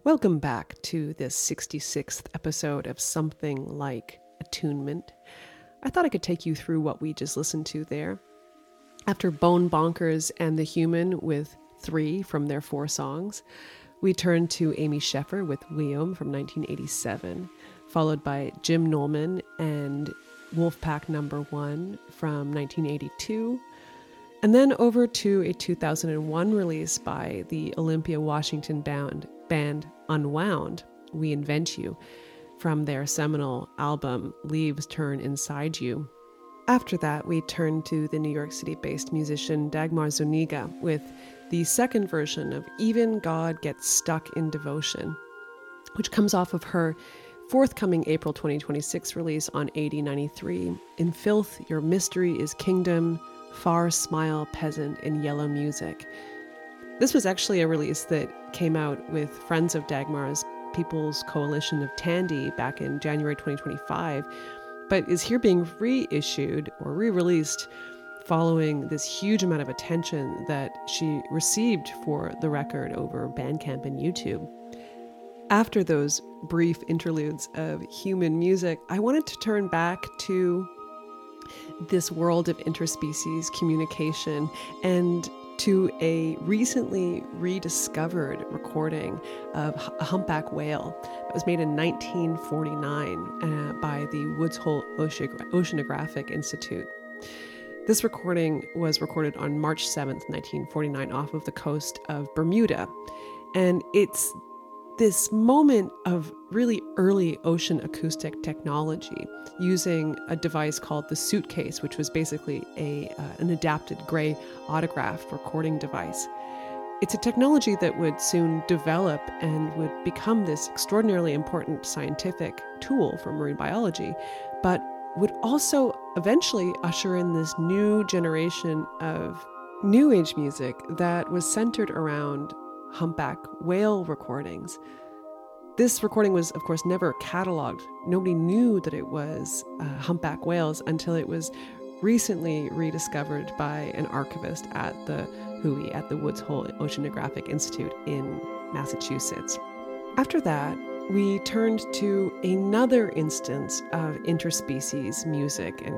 Welcome back to this 66th episode of Something Like Attunement. I thought I could take you through what we just listened to there. After Bone Bonkers and The Human with 3 from their 4 songs, we turned to Amy Scheffer with Liam from 1987, followed by Jim Nolman and Wolfpack Number 1 from 1982, and then over to a 2001 release by the Olympia, Washington band Unwound, We Invent You, from their seminal album Leaves Turn Inside You. After that, we turned to the New York City-based musician Dagmar Zuniga with the second version of Even God Gets Stuck in Devotion, which comes off of her forthcoming April 2026 release on 8093, In Filth, Your Mystery is Kingdom, Far Smile Peasant, and Yellow Music. This was actually a release that came out with Friends of Dagmar's People's Coalition of Tandy back in January 2025, but is here being reissued or re-released following this huge amount of attention that she received for the record over Bandcamp and YouTube. After those brief interludes of human music, I wanted to turn back to this world of interspecies communication and to a recently rediscovered recording of a humpback whale that was made in 1949 by the Woods Hole Oceanographic Institute. This recording was recorded on March 7th, 1949, off of the coast of Bermuda. And it's this moment of really early ocean acoustic technology using a device called the Suitcase, which was basically an adapted gray autograph recording device. It's a technology that would soon develop and would become this extraordinarily important scientific tool for marine biology, but would also eventually usher in this new generation of new age music that was centered around humpback whale recordings. This recording was, of course, never cataloged. Nobody knew that it was humpback whales until it was recently rediscovered by an archivist at the WHOI, at the Woods Hole Oceanographic Institute in Massachusetts. After that, we turned to another instance of interspecies music and